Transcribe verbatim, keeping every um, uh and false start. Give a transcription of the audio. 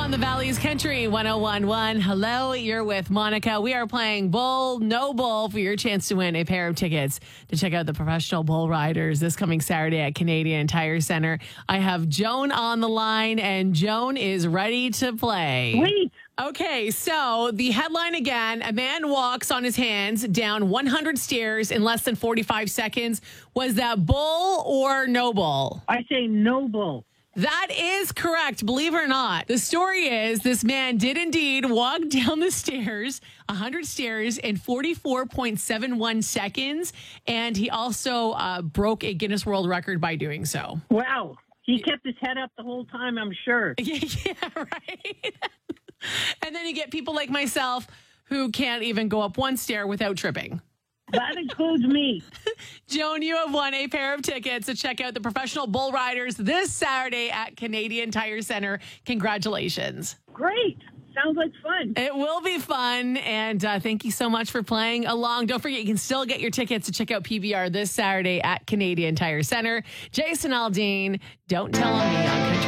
on the Valley's Country one oh one one. Hello, you're with Monica. We are playing Bull, No Bull for your chance to win a pair of tickets to check out the professional bull riders this coming Saturday at Canadian Tire Center. I have Joan on the line, and Joan is ready to play. Wait. Okay, so the headline again, a man walks on his hands down one hundred stairs in less than forty-five seconds. Was that bull or no bull? I say noble. That is correct, believe it or not. The story is this man did indeed walk down the stairs, one hundred stairs in forty-four point seven one seconds, and he also uh, broke a Guinness World Record by doing so. Wow. He kept his head up the whole time, I'm sure. Yeah, yeah, right. And then you get people like myself who can't even go up one stair without tripping. That includes me. Joan, you have won a pair of tickets to check out the professional bull riders this Saturday at Canadian Tire Center. Congratulations. Great. Sounds like fun. It will be fun, and uh, thank you so much for playing along. Don't forget, you can still get your tickets to check out P B R this Saturday at Canadian Tire Center. Jason Aldean, Don't Tell on Me on Country.